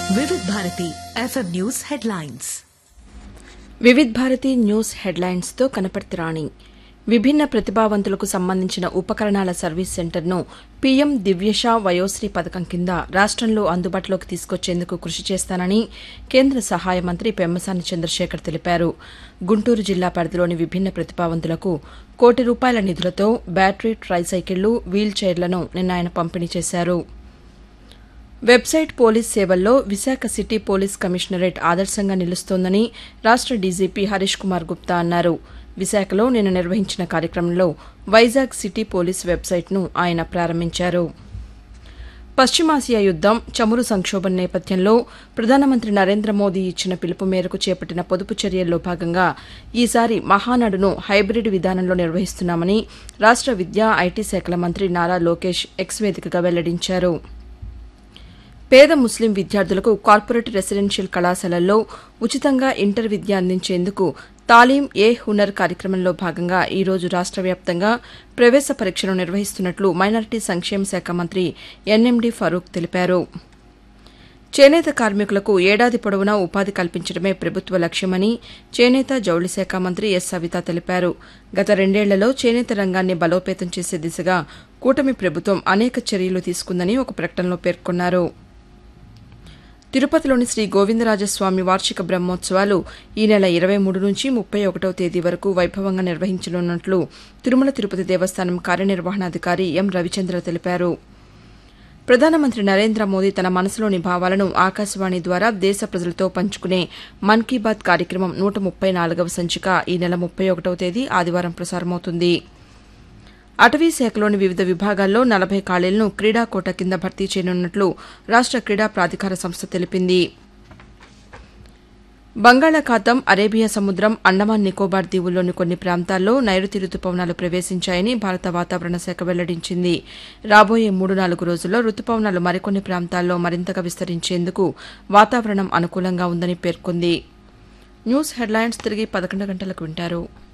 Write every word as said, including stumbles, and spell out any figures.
వివిధ Bharati FM news headlines. వివిధ Bharati news headlines తో కనపర్తి రాణి. విభిన్న ప్రతిభావంతులకు సంబంధించిన ఉపకరణాల సర్వీస్ సెంటర్ను పీఎం దివ్యష వయోశ్రీ పథకం కింద రాష్టంలో అందుబాటులోకి తీసుకొచ్చేందుకు కృషి చేస్తానని కేంద్ర సహాయ మంత్రి పెమ్మసాని చంద్రశేఖర్ తెలిపారు. గుంటూరు జిల్లా పరిధిలోని విభిన్న ప్రతిభావంతులకు కోటి రూపాయల నిధులతో బ్యాటరీ ట్రైసైకిళ్లు, వీల్ చైర్లను నిన్న ఆయన పంపిణీ చేశారు. వెబ్సైట్ పోలీస్ సేవల్లో విశాఖ సిటీ పోలీస్ కమిషనరేట్ ఆదర్శంగా నిలుస్తోందని రాష్ట డీజీపీ హరీష్ కుమార్ గుప్తా అన్నారు. విశాఖలో నిన్న నిర్వహించిన కార్యక్రమంలో వైజాగ్ సిటీ పోలీస్ వెబ్సైట్ను ఆయన ప్రారంభించారు. పశ్చిమాసియా యుద్దం, చమురు సంక్షోభం నేపథ్యంలో ప్రధానమంత్రి నరేంద్ర మోదీ ఇచ్చిన పిలుపు మేరకు చేపట్టిన పొదుపు చర్యల్లో భాగంగా ఈసారి మహానాడును హైబ్రిడ్ విధానంలో నిర్వహిస్తున్నామని రాష్ట విద్యా, ఐటీ శాఖల మంత్రి నారా లోకేష్ ఎక్స్ వేదికగా వెల్లడించారు. పేద ముస్లిం విద్యార్థులకు కార్పొరేట్ రెసిడెన్షియల్ కళాశాలల్లో ఉచితంగా ఇంటర్ విద్య అందించేందుకు తాలీం ఏ హునర్ కార్యక్రమంలో భాగంగా ఈ రోజు రాష్ట వ్యాప్తంగా ప్రవేశ పరీక్షలు నిర్వహిస్తున్నట్లు మైనారిటీ సంక్షేమ శాఖ మంత్రి ఎన్ఎండి ఫరూక్ తెలిపారు. చేనేత కార్మికులకు ఏడాది పొడవునా ఉపాధి కల్పించడమే ప్రభుత్వ లక్ష్యమని చేనేత, జౌళి శాఖ మంత్రి ఎస్ సవిత తెలిపారు. గత రెండేళ్లలో చేనేత రంగాన్ని బలోపేతం చేసే దిశగా కూటమి ప్రభుత్వం అనేక చర్యలు తీసుకుందని ఒక ప్రకటనలో పేర్కొన్నారు. తిరుపతిలోని శ్రీ గోవిందరాజస్వామి వార్షిక బ్రహ్మోత్సవాలు ఈ నెల ఇరవై మూడు నుంచి ముప్పై ఒకటవ తేదీ వరకు వైభవంగా నిర్వహించనున్నట్లు తిరుమల తిరుపతి దేవస్థానం కార్యనిర్వహణాధికారి ఎం రవిచంద్ర తెలిపారు. ప్రధానమంత్రి నరేంద్ర మోదీ తన మనసులోని భావాలను ఆకాశవాణి ద్వారా దేశ ప్రజలతో పంచుకునే మన్ కీ బాత్ కార్యక్రమం నూట ముప్పై నాలుగవ సంచిక ఈ నెల ముప్పై ఒకటవ తేదీ ఆదివారం ప్రసారమవుతుంది. అటవీ శాఖలోని వివిధ విభాగాల్లో నలభై ఖాళీలను క్రీడా కోటా కింద భర్తీ చేయనున్నట్లు రాష్ట క్రీడా ప్రాధికార సంస్థ తెలిపింది. బంగాళాఖాతం, అరేబియా సముద్రం, అండమాన్ నికోబార్ దీవుల్లోని కొన్ని ప్రాంతాల్లో నైరుతి రుతుపవనాలు ప్రవేశించాయని భారత వాతావరణ శాఖ వెల్లడించింది. రాబోయే మూడు నాలుగు రోజుల్లో రుతుపవనాలు మరికొన్ని ప్రాంతాల్లో మరింతగా విస్తరించేందుకు వాతావరణం అనుకూలంగా ఉందని పేర్కొంది. న్యూస్ హెడ్లైన్స్ తిరిగి పదకొండు గంటలకు వింటారు.